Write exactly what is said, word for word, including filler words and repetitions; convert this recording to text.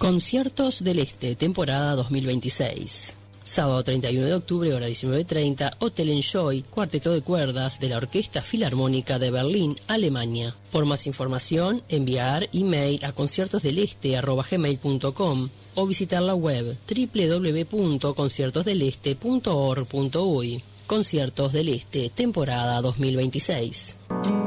Conciertos del Este, temporada dos mil veintiséis. Sábado treinta y uno de octubre, hora diecinueve treinta, Hotel Enjoy, cuarteto de cuerdas de la Orquesta Filarmónica de Berlín, Alemania. Por más información, enviar email a conciertosdeleste arroba gmail punto com o visitar la web doble u doble u doble u punto conciertos del este punto org punto uy. Conciertos del Este, temporada dos mil veintiséis.